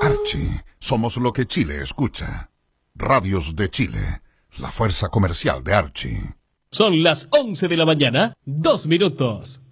Archie, somos lo que Chile escucha. Radios de Chile, la fuerza comercial de Archie. Son las 11 de la mañana, 2 minutos.